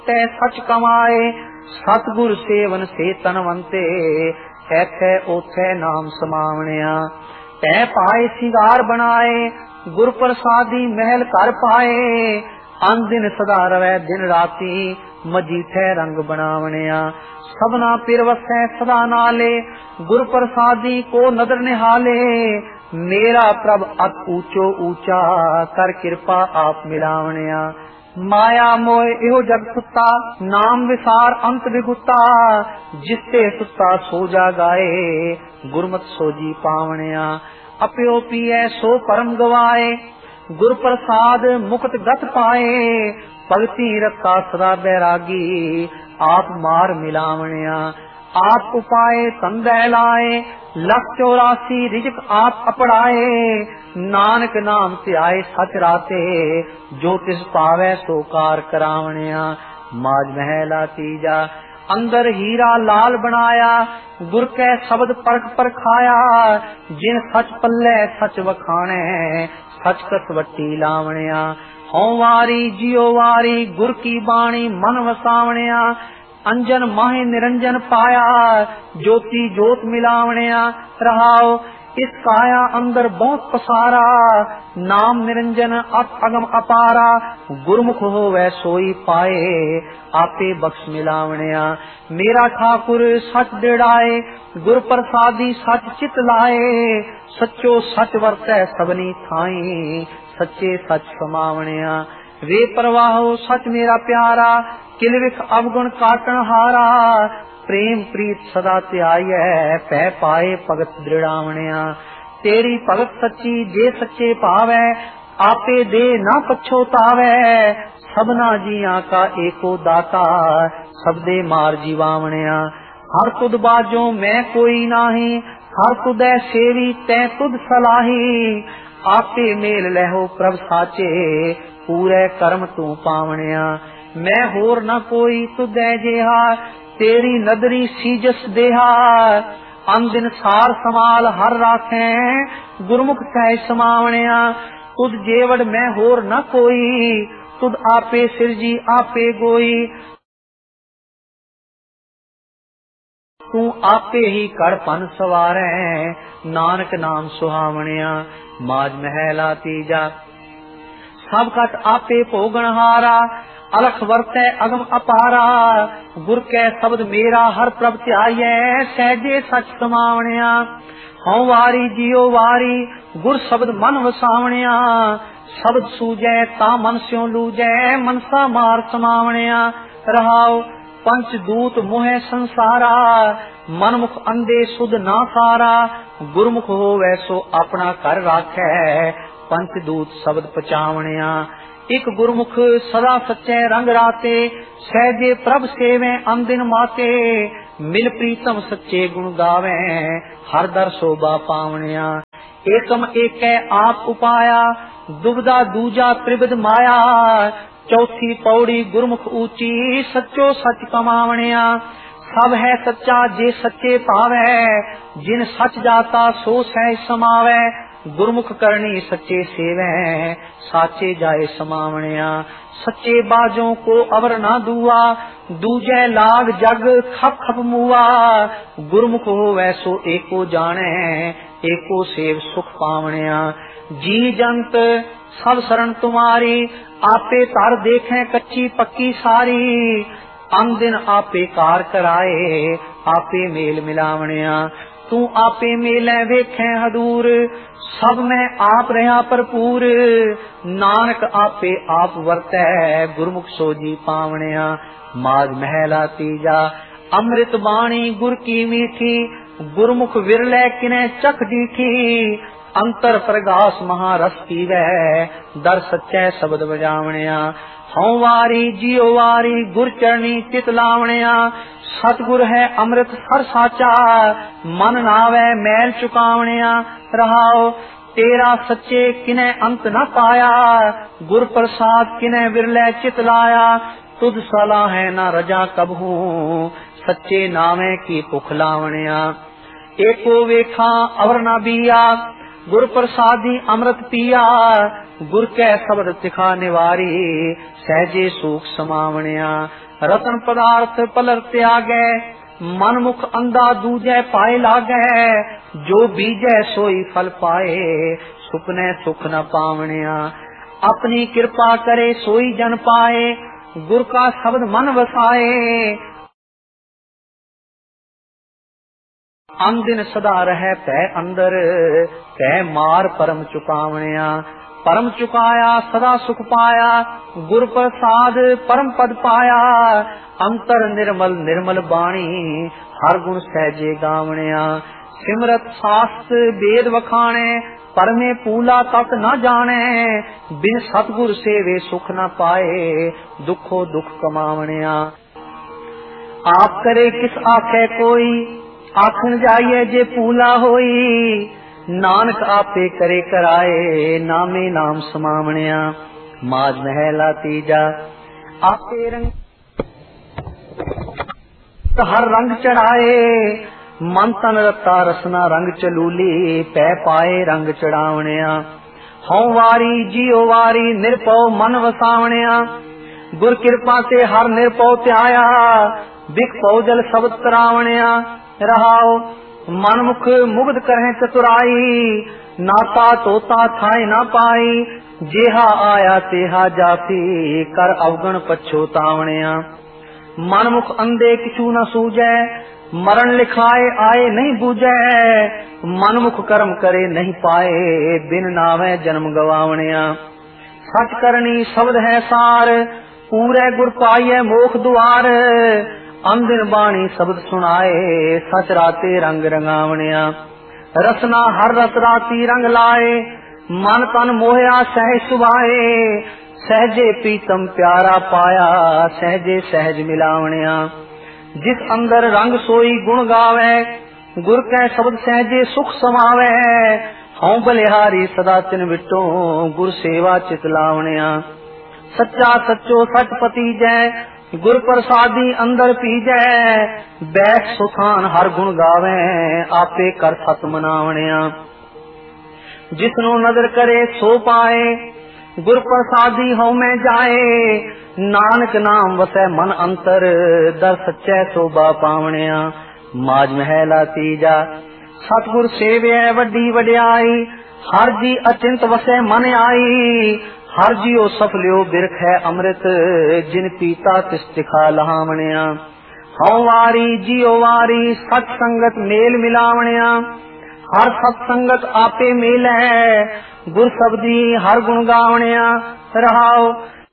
तै सच कमाए, सतगुर सेवन से तनवंते, ऐथे ओथे नाम समावणिया। तै पाए सिंगार बनाए, गुर प्रसादी महल कर पाए, अन दिन सदा रवै दिन राती, मजीठे रंग बनावणिया। सबना पिर वसै सदा नाले, गुर प्रसादी को नदर निहाले, मेरा प्रभ अत ऊंचो ऊंचा, कर कृपा आप मिलावणिया। माया मोह इहो जग सुता, नाम विसार अंत विगुता, जिसते सुता सो जागाए, गुरमत सोजी पावणिया। अप्यो पिए सो परम गवाए, गुर प्रसाद मुक्त गत पाए, भगति रखा सदा बैरागी, आप मार मिलावणिया। आप उपाय तंदै लाए, 184 रिजक आप अपड़ाए, नानक नाम ध्याए सच राते, जो तिस पावै सो कार करावणिया। माज महला तीजा, अंदर हीरा लाल बनाया, गुर कै शब्द परख परखाया, जिन सच पल्ले सच वखाणे, सच कसवटी लावणिया। हों वारी जियो वारी, गुर की बाणी मन वसावणिया, अंजन माहे निरंजन पाया, ज्योति जोत मिलावणिया। रहाओ इस काया अंदर बहुत पसारा, नाम निरंजन अत अगम अपारा, गुरमुख होवै सोई पाए, आपे बख्श मिलावणिया। मेरा ठाकुर सच दिड़ाए, गुर प्रसादी सच चित लाए, सच्चो सच वरतै सबनी थाई, सच्चे सच समावणिया। वे प्रवाहो सच मेरा प्यारा, किलविख अवगुण काटन हारा, प्रेम प्रीत सदा त्याय, पै पाए भगत दृढ़ावणिया। तेरी भगत सच्ची जे सच्चे भावै, आपे दे ना पछोतावै, सबना जिया का एको दाता, सबदे मार जीवावणिया। हर तुद बाजो मैं कोई नाही, हर तुदै सेवी तै तुद सलाही, आपे मेल लहो प्रभ साचे, पूरे कर्म तू पावणिया। मैं होर न कोई तुदै जेहा, तेरी नदरी सीजस देहा, अन दिन सार समाल हर राखे, गुरमुख कह समावणिया। तुद जेवड़ मैं होर न कोई, तुद आपे सिरजी आपे गोई, तू आपे ही कर पन सवारै, नानक नाम सुहावणिया। माज महला तीजा, सब कट आपे भोगन हारा, अलख वरतै अगम अपारा, गुर कै शब्द मेरा हर प्रभ ध्यायै, सहजे सच समावणिया। हों वारी जियो वारी, गुर शब्द मन वसावणिया, शब्द सूजै ता मन स्यों लूजै, मनसा मार समावणिया। रहाओ पंच दूत मोहे संसारा, मनमुख अंधे सुध ना सारा, गुरमुख होवै सो अपना कर राखै, पंच दूत शब्द पचावणिया। एक गुरमुख सदा सच्चे रंग राते, सहजे प्रभ सेवे अंदिन माते, मिल प्रीतम सच्चे गुण गावे, हर दर शोभा पावणिया। एकम एकै आप उपाया, दुबदा दूजा त्रिविध माया, चौथी पौड़ी गुरमुख ऊंची, सच्चो सच कमावणिया। सब है सच्चा जे सच्चे पावै, जिन सच जाता सो सह समावै, गुरमुख करनी सच्चे सेवै, साचे जाए समावणिया। सच्चे बाजों को अवर ना दुआ, दूजे लाग जग खप खप मुआ, गुरमुख होवै सो एको जाने, एको सेव सुख पावणिया। जी जंत सब शरण तुम्हारी, आपे तर देखें कच्ची पक्की सारी, अन दिन आपे कार कराए, आपे मेल मिलावणिया। तू आपे मेले वेखें हदूर, सब में आप रहा भरपूर, नानक आपे आप वरतै, गुरमुख सोजी पावणिया। माज महला तीजा, अमृत बाणी गुर की मीठी, गुरमुख विरले किने चख डीठी, अंतर प्रगास महारस पीवै, दर सच्चे शब्द बजावणिया। हों वारी जियो वारी, गुर चरणी चित लावणिया, सतगुर है अमृत हर साचा, मन नावै मैल चुकावणिया। रहाओ तेरा सच्चे किने अंत न पाया, गुर प्रसाद किने विरले चित लाया, तुद सला है न रजा कबहू, सच्चे नामे की भुख लावणिया। एको वेखा अवर न बिया, गुर प्रसादी अमृत पिया, गुर कै शब्द तिखा निवारी, सहजे सूख समावणिया। रतन पदार्थ पलर त्यागै, मन मुख अंधा दूजै पाए लागै, जो बीजै सोई फल पाए, सुपने सुख न पावणिया। अपनी कृपा करे सोई जन पाए, गुर का शब्द मन वसाए, अंदिन सदा रहे पै अंदर, पै मार परम चुकावणिया। परम चुकाया सदा सुख पाया, गुर प्रसाद परम पद पाया, अंतर निर्मल निर्मल बाणी, हर गुण सहजे गावणिया। सिमरत शास्त्र वेद वखाणे, परमे पूला तक न जाने, बिन सतगुर सेवे सुख न पाए, दुखो दुख कमावणिया। आप करे किस आखे कोई, आखन जाइए जे पूला होई, नानक आपे करे कराए, नामे नाम समावणिया। माज महला तीजा। आपे रंग हर रंग चढ़ाए, मन तन रता रसना रंग चलूली, पै पाए रंग चढ़ावणिया। हौ वारी जियो वारी निरपौ मन वसावणिया, गुर कृपा से हर निरपौ त्याया, बिख पौ जल शब्द तरावणिया। रहाओ मन मुख मुग्ध करें चतुराई, नाता तोता थाए ना पाई, जेहा आया तेहा जाती, कर अवगण पछोतावणिया। मन मुख अंधे किछु न सूझै, मरण लिखाए आए नहीं बूझै, मन मुख कर्म करे नहीं पाए, बिन नावे जन्म गवावणिया। सच करनी शब्द है सार, पूरे गुर पाइए मोख द्वार, अंदिन बाणी शब्द सुनाए, सच राते रंग रंगावणिया। रसना हर रस राती रंग लाए, मन तन मोहया सहज सुभाए, सहजे प्रीतम प्यारा पाया, सहजे सहज मिलावणिया। जिस अंदर रंग सोई गुण गावे, गुर कै शब्द सहजे सुख समावे, हूं बलिहारी सदा तिन विटो, गुर सेवा चित लावणिया। सच्चा सच्चो सच पति जय, गुर प्रसादी अंदर पीजै, बैठ सुखान हर गुण गावे, आपे कर सत मनावणिया। जिसनो नजर करे सो पाए, गुर प्रसादी हो में जाए, नानक नाम वसै मन अंतर, दर सच्चै सोबा पावणिया। माज महला तीजा। सतगुर सेवे वड्डी वड्याई, हर जी अचिंत वसै मन आई, हर जियो सफलियो बिरख है अमृत, जिन पीता तिस तिखा लहावणिया। हौ वारी जियो वारी सत संगत मेल मिलावणिया, हर सत संगत आपे मेल है, गुर शब्दी हर गुण गावणिया। रहाओ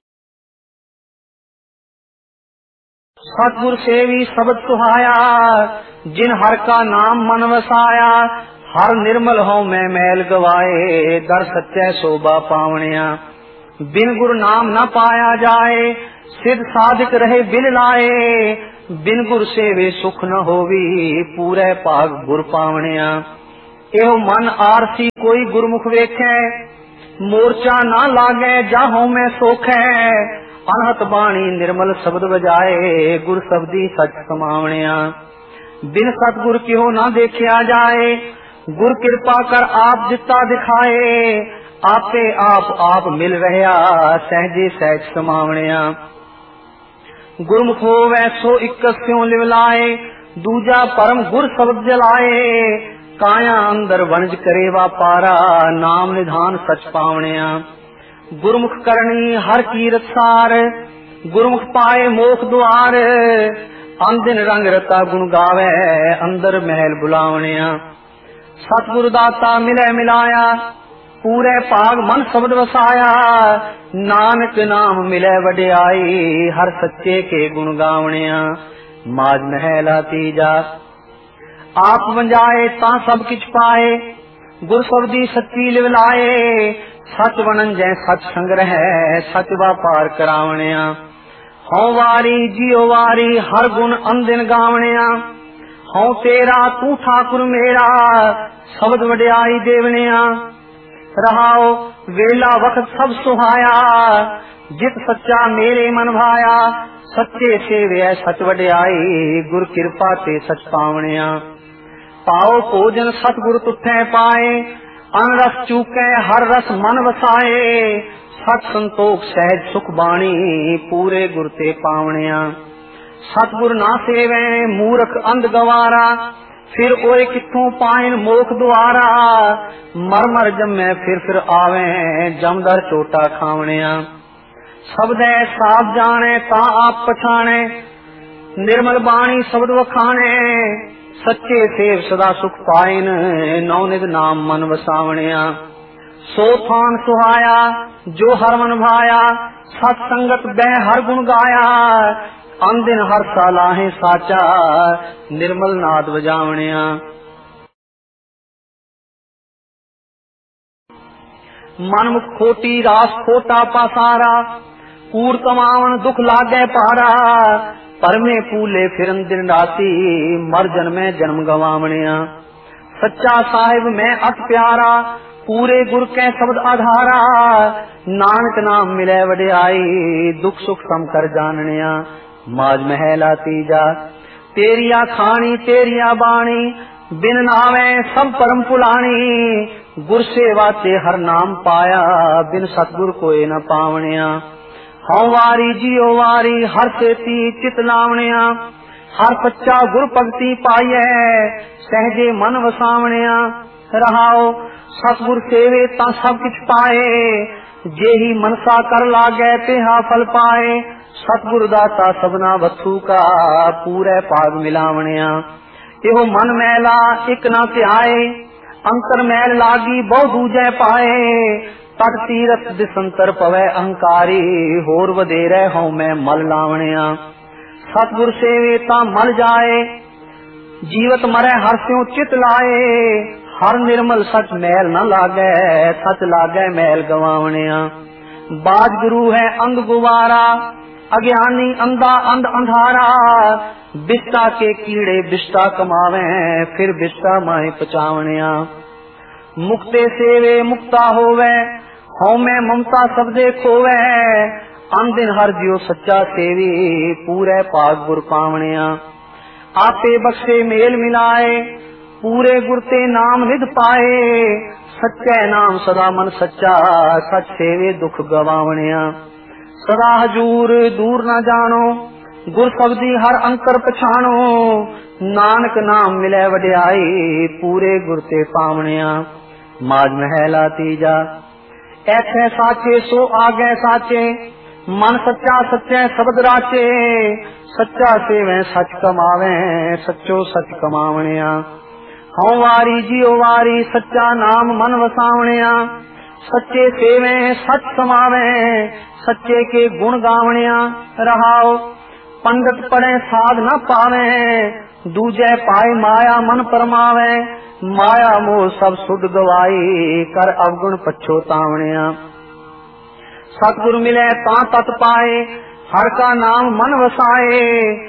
सतगुर सेवी शब्द सुहाया, जिन हर का नाम मन वसाया, हर निर्मल हो मैं मैल गवाए, दर सच्चे शोभा पावणिया। बिन गुरु नाम न पाया जाए, सिद्ध साधिक रहे बिन लाए, बिन गुरु सेवे सुख न होवी, पूरे भाग गुर पावणिया। एहो मन आरसी कोई गुरमुख वेखे, मोर्चा ना लागे जाहो में सोखे, अनहत बाणी निर्मल शब्द बजाए, गुर शब्दी सच समावणिया। बिन सतगुर क्यों ना देखिया जाए, गुर कृपा कर आप जिता दिखाए, आपे आप मिल रहा, सहजे सहज समावणिया। गुरमुख होवै सो इक स्यों लिवलाए, दूजा परम गुर शब्द जलाए, काया अंदर वणज करे वापारा, नाम निधान सच पावणिया। गुरमुख करनी हर कीरत सार, गुरमुख पाए मोख द्वार, अंदिन रंग रता गुण गावे, अंदर महल बुलावणिया। सतगुरु दाता मिले मिलाया, पूरे भाग मन शब्द वसाया, नानक नाम मिले वड्याई, हर सच्चे के गुण गावणिया। माज महला तीजा। आप वंजाए ता सब किछ पाए, गुर शब्दी सच्ची लिवलाए, सच बनन जै सच संग्रह, सच व्यापार करावणिया। हौ वारी जियो वारी हर गुण अंदिन गावणिया, हौ तेरा तू ठाकुर मेरा, शब्द वड्याई देवणिया। रहाओ वेला वक्त सब सुहाया, जित सच्चा मेरे मन भाया, सच्चे सेवे सच वड्याई, गुर कृपा ते सच पावणिया। पाओ भोजन सतगुर तुठे पाए, अन रस चूके हर रस मन वसाए, सच संतोख सहज सुख बाणी, पूरे गुर ते पावणिया। सतगुर ना सेवे मूर्ख अंध गवारा, फिर ओए किथों पाइन मोख द्वारा। मर मर जमे फिर आवे जमदर चोटा खावणिया। सबदे साफ जाने ता आप पछाणे, निर्मल बाणी शब्द वखाणे। सच्चे सेव सदा सुख पाइन, नौनिध नाम मन वसावणिया। सो थान सुहाया जो हर मन भाया, सत्संगत बह हर गुण गाया। अन दिन हर सालाहे साचा, निर्मल नाद वजावणिया। मन मुख खोटी रास खोटा पासारा, कूड़ कमावन दुख लागे पारा। परमे पूले फिरन दिन राती, मर जन्मे जन्म गवावणिया। सच्चा साहिब मैं अत प्यारा, पूरे गुर के शब्द आधारा। नानक नाम मिले वड्याई, दुख सुख सम कर जाननिया। माज महला तीजा तेरिया खानी तेरिया बाणी, बिन नावे सब परम पुलानी। गुर सेवा ते हर नाम पाया, बिन सतगुर कोई न पावणिया। हौ वारी जियो वारी हर सेती चित लावणिया। हर सच्चा गुर भगति पाइए, सहजे मन वसावणिया। रहाओ सतगुर सेवे ता सब किछ पाए, जेही मनसा कर लागे तेहा फल पाए। सतगुर दाता सबना वथू का, पूरे पाग मिलावणिया। एहो मन मैला एक ना त्याए, अंतर मैल लागी बहु दूजे पाए। तट तीरथ दिसंतर पवे अहंकारी, होर वधेरे हूं मैं मल लावणिया। सतगुर सेवे ता मल जाए, जीवत मरे हर स्यों चित लाए। हर निर्मल सच मैल न लागे, सच लागे मैल गवावणिया। बाज गुरु है अंध गुवारा, अज्ञानी अंधा अंध अंधारा। बिस्टा के कीड़े बिस्टा कमावे, फिर बिस्टा माही पचावणिया। मुक्ते सेवे मुक्ता होवे, हौ में ममता सबदे खोवे। अन दिन हर जियो सच्चा सेवी, पूरे पाग गुर पावणिया। आपे बख्शे मेल मिलाए, पूरे गुर ते नाम निध पाए। सच्चे नाम सदा मन सच्चा, सच सेवे दुख गवावणिया। सदा हजूर दूर न जानो, गुर शब्दी हर अंतर पछाणो। नानक नाम मिले वड्याई, पूरे गुर ते पावणिया। माज महला तीजा ऐथे साचे सो आगे साचे, मन सच्चा सच्चे शब्द राचे। सच्चा सेवे सच कमावे, सच्चो सच कमावणिया। हौ वारी जियो वारी सच्चा नाम मन वसावणिया। सच्चे सेवे सच समावे, सच्चे के गुण गावणिया। रहाओ पंडित पढ़े साध न पावे, दूजे पाए माया मन परमावे। माया मोह सब सुध गवाई, कर अवगुण पछोतावणिया। सतगुर मिले ता तत पाए, हर का नाम मन वसाए।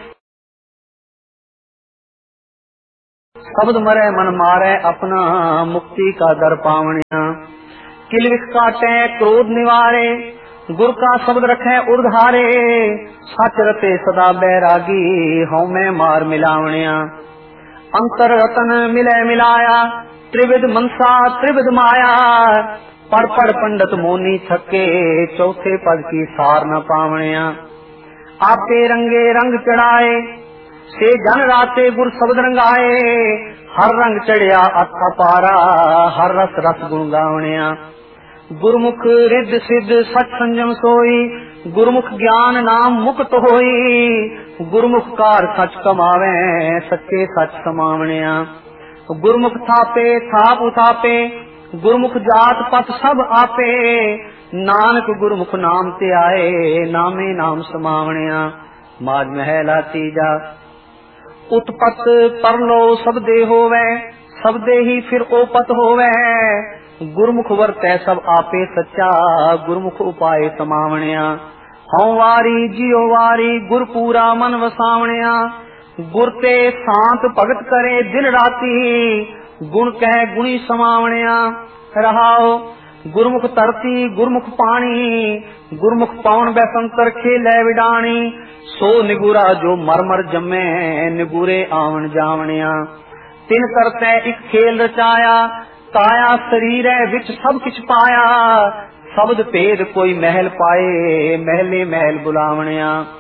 शब्द मरे मन मारे अपना, मुक्ति का दर पावणिया। किलविख काटे क्रोध निवारे, गुर का शब्द रखे उर्धारे। सच रते सदा बैरागी, हौ में मार मिलावणिया। अंतर रतन मिले मिलाया, त्रिविध मनसा त्रिविध माया। पढ़ पढ़ पंडित मोनी थके, चौथे पद की सार न पावणिया। आपे रंगे रंग चढ़ाए, से जन राते गुर शब्द रंगाए। हर रंग चढ़िया अथा पारा, हर रस रस गुण गावणिया। गुरमुख रिद्ध सिद्ध सच संजम सोई, गुरमुख ज्ञान नाम मुक्त होई। गुरमुख कार सच कमावे, सच्चे सच समावणिया। गुरमुख थापे थाप उथापे, गुरमुख जात पत सब आपे। नानक गुरमुख नाम ते आए, नामे नाम समावणिया। माज महला तीजा उत्पत परलो सबदे होवे, सबदे ही फिर ओपत होवे। गुरमुख वरतै सब आपे सच्चा, गुरमुख उपाय समावणिया। हौ वारी जियो वारी गुर पूरा मन वसावणिया। गुर ते शांत भगत करे दिन राती, गुण कह गुणी समावणिया। रहाओ गुरमुख धरती गुरमुख पानी, गुरमुख पावन बैसंतर खेले विडाणी। सो निगुरा जो मर मर जमे, निगुरे आवन जावणिया। तिन करते एक खेल रचाया, काया शरीर विच सब किछ पाया। शब्द भेद कोई महल पाए, महले महल बुलावणिया।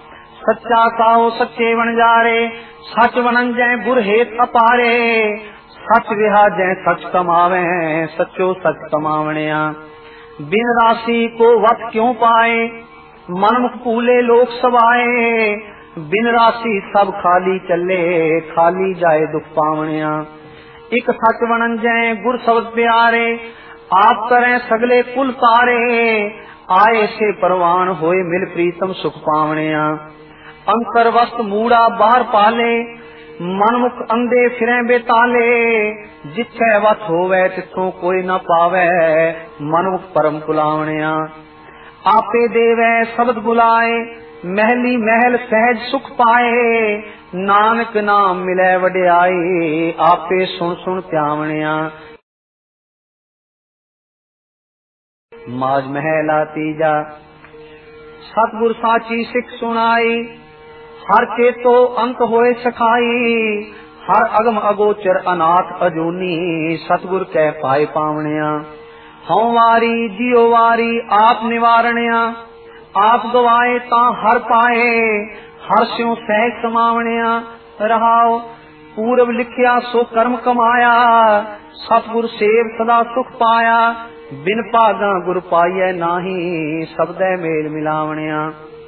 सच्चा साहो सच्चे वणजारे, सच वणंजै गुर हेत अपारे। सच विहाजै सच कमावे, सचो सच कमावणिया। बिन राशि को वत क्यों पाए, मनमुख भूले लोक सवाए। बिन राशि सब खाली चले, खाली जाए दुख पावणिया। एक सच वणंजै गुर शब्द प्यारे, आप करें सगले कुल तारे। आए से परवान होए मिल प्रीतम सुख पावणिया। अंतर वस्त मूड़ा बाहर पाले, मनमुख अंधे फिरे बेताले। जिथे वत होवे तिथों कोई न पावे, मनमुख परम कुलावणिया। आपे देवे शब्द बुलाए, महली महल सहज सुख पाए। नानक नाम मिले वड्याई, आपे सुन सुन त्यावणिया। माज महला तीजा। सतगुर साची सिख सुनाई, हर चेतो अंत होए सखाई। हर अगम अगोचर अनाथ अजूनी, सतगुर कह पाए पावणिया। हौ वारी जियो वारी आप निवारणिया। आप गवाए ता हर पाए, हर स्यों सहज समावणिया। रहाओ पूरब लिखिया सो कर्म कमाया, सतगुर सेव सदा सुख पाया। बिन भागा गुर पाइए नाही, सबदै मेल मिलावणिया।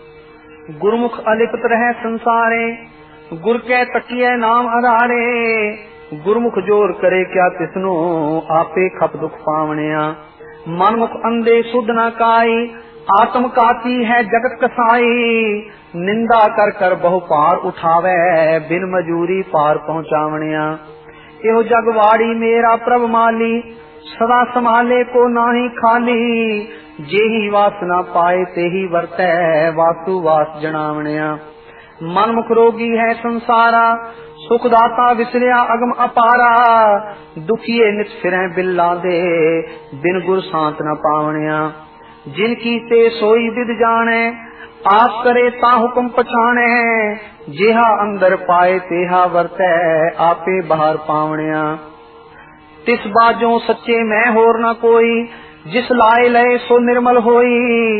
गुरमुख अलिपत रहे संसारे, गुर कै तकिए नाम आधारे। गुरमुख जोर करे क्या तिसनु, आपे खप दुख पावणिया। मनमुख अंधे सुध न काई, आत्म काती है जगत कसाई। निंदा कर कर बहु पार उठावे, बिन मजूरी पार पहुंचावणिया। एहो जगवाड़ी मेरा प्रभ माली, सदा संभाले को नाही खाली। जेही वासना पाए तेही वर्तै, वासु वास जनावणिया। मनमुख रोगी है संसारा, सुखदाता विसरिया अगम अपारा। दुखिए नित फिरै बिल्ला दे, बिन गुर सांत न पावणिया। जिनकी ते सोई विद जाने, आप करे ता हुक्म पछाणे। जेहा अंदर पाए तेहा वर्तै, आपे बाहर पावणिया। तिस बाजों सच्चे मैं होर न कोई, जिस लाए लय सो निर्मल होई।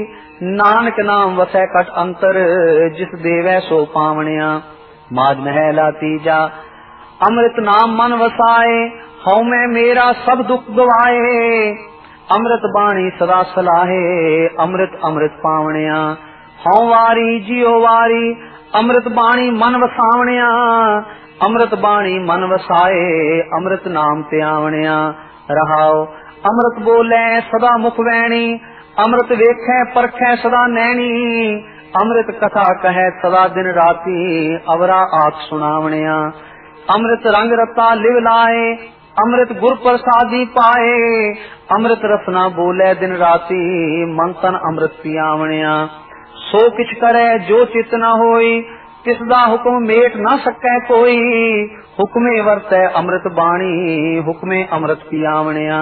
नानक नाम वसै कट अंतर, जिस देवै सो पावणिया। माज महला तीजा। अमृत नाम मन वसाए, हौ मैं मेरा सब दुख गवाए। अमृत बाणी सदा सलाहे, अमृत अमृत पावणिया। हौ वारी जियो वारी, अमृत बाणी मन वसावणिया। अमृत बाणी मन वसाए, अमृत नाम त्यावणिया। रहाओ अमृत बोले सदा मुख वैणी, अमृत वेखै परखै सदा नैनी। अमृत कथा कहे सदा दिन राती, अवरा आख सुनावणिया। अमृत रंग रता लिव लाए, अमृत गुर प्रसादी पाए। अमृत रसना बोले दिन राती, मन तन अमृत पियावणिया। सो किछ करे जो चित न होई, तिसदा हुक्म मेट न सकै कोई। हुक्मे वरतै अमृत बाणी, हुक्मे अमृत पियावणिया।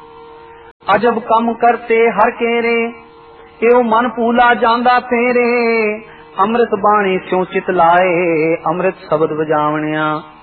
अजब कम करते हर केरे, एओ मन पूला जांदा फेरे। अमृत बाणी स्यों चित लाए, अमृत शब्द बजावणिया।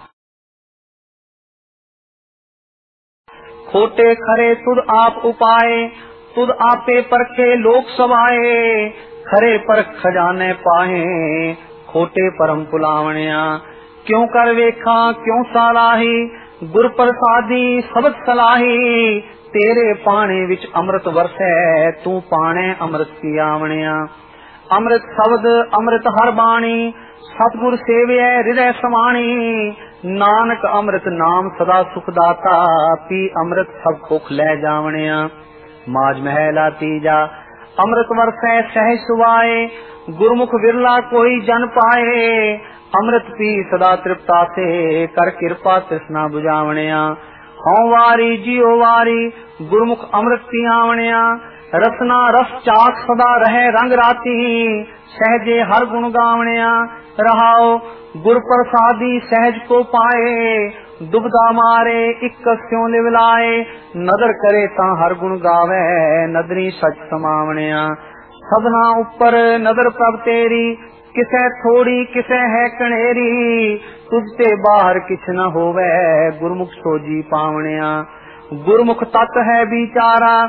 खोटे खरे तुद आप उपाए, तुद आपे परखे लोक सवाए। खरे परख खजाने पाए, खोटे परम पुलावणिया। क्यों कर वेखा क्यों सालाही, गुर प्रसादी सबद सलाही। तेरे पाने विच अमृत वरसै, तू पाने अमृत पियावणिया। अमृत शब्द अमृत हर बाणी, सतगुर सेवियै हृदय समाणी। नानक अमृत नाम सदा सुखदाता, पी अमृत सब भुख लै जावणिया। माज महला तीजा। अमृत वरसै सहज सुवाए, गुरमुख विरला कोई जन पाए। अमृत पी सदा तृप्ता से, कर कृपा तृष्णा बुझावणिया। हौ वारी जियो वारी, गुरमुख अमृत पियावणिया। रसना रस चाख सदा रहे रंग राती, सहजे हर गुण गावणिया। रहाओ गुर प्रसादी सहज को पाए, दुबदा मारे इक स्यों लिवलाए। नदर करे ता हर गुण गावे, नदरी सच समावणिया। सबना ऊपर नदर प्रभ तेरी, किसे थोड़ी किसे है कनेरी। तुझते बाहर किछ न होवे, गुरमुख सोजी पावणिया। गुरमुख तत् है बिचारा,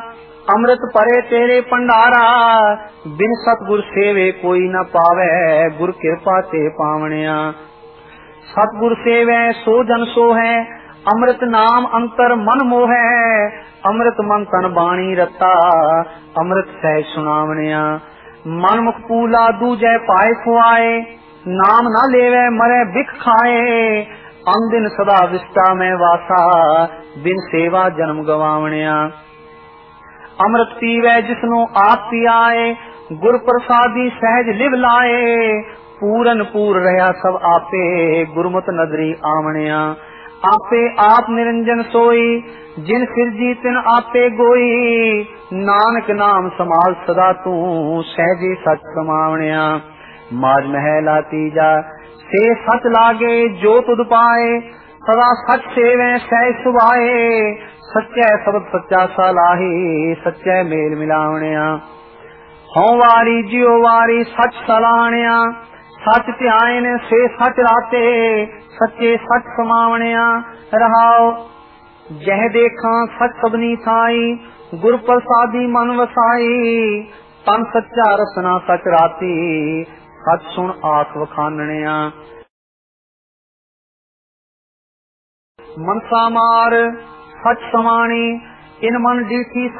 ਅੰਮ੍ਰਿਤ ਭਰੇ ਤੇਰੇ ਭੰਡਾਰਾ, ਬਿਨ ਸਤਿਗੁਰ ਸੇਵੇ ਕੋਈ ਨਾ ਪਾਵੇ, ਗੁਰ ਕਿਰਪਾ ਤੇ ਪਾਵਣਿਆ। ਸਤਿਗੁਰ ਸੇਵੈ ਸੋ ਜਨ ਸੋ ਹੈ, ਅੰਮ੍ਰਿਤ ਨਾਮ ਅੰਤਰ ਮਨ ਮੋਹੈ, ਅੰਮ੍ਰਿਤ ਮਨ ਤਨ ਬਾਣੀ ਰਤਾ, ਅੰਮ੍ਰਿਤ ਸਹਿ ਸੁਣਾਵਣਿਆ। ਮਨ ਮੁਖ ਪੂਲਾ ਦੂਜੈ ਪਾਏ ਖੁਆਏ, ਨਾਮ ਨਾ ਲੇਵੈ ਮਰੈ ਬਿਖ ਖਾਏ, ਅੰਦਿਨ ਸਦਾ ਵਿਸਟਾ ਮੈਂ ਵਾਸਾ, ਬਿਨ ਸੇਵਾ ਜਨਮ ਗਵਾਵਣਿਆ। ਅੰਮ੍ਰਿਤ ਪੀਵੈ ਜਿਸਨੂੰ ਆਪ ਪਿਆਏ, ਗੁਰ ਪ੍ਰਸਾਦੀ ਸਹਿਜ ਲਿਵ ਲਾਏ, ਪੂਰਨ ਪੂਰ ਰਹਾ ਸਭ ਆਪੇ, ਗੁਰਮਤਿ ਨਦਰੀ ਆਵਣਿਆ। ਆਪੇ ਆਪ ਨਿਰੰਜਨ ਸੋਈ, ਜਿਨ ਸਿਰਜੀ ਤਿਨ ਆਪੇ ਗੋਈ, ਨਾਨਕ ਨਾਮ ਸਮਾਲ ਸਦਾ ਤੂੰ, ਸਹਿਜੇ ਸਚ ਸਮਾਵਣਿਆ। ਮਾਜ ਮਹਿਲਾ ਤੀਜਾ ਸੇ ਸਚ ਲਾਗੇ ਜੋ ਤੁਧ ਪਾਏ, ਸਦਾ ਸਚ ਸੇਵੈ ਸਹਿ ਸੁਭਾਏ, ਸੱਚੈ ਸਬਦ ਸੱਚਾ ਸਲਾਹੀ, ਸੱਚੈ ਮੇਲ ਮਿਲਾਵਣਿਆ। ਹਉ ਵਾਰੀ ਜਿਉ ਵਾਰੀ ਸਚ ਸਲਾਹਣਿਆ, ਸਚ ਧਿਆਇਨ ਸੇ ਸਚ ਰਾਤੇ, ਸੱਚੇ ਸਚ ਸਮਾਵਣਿਆ। ਰਹਾਉ ਜਹ ਦੇਖਾਂ ਸਚ ਸਭਨੀ ਥਾਈ, ਗੁਰ ਪ੍ਰਸਾਦੀ ਮਨ ਵਸਾਈ, ਤਨ ਸੱਚਾ ਰਸਨਾ ਸਚ ਰਾਤੀ, ਸਚ ਸੁਣ ਆਖ ਵਖਾਨਣਿਆ। ਮਨਸਾ ਮਾਰ ਸਚ ਸਮਾਣੀ, ਇਨ ਮਨ ਡੀਠੀ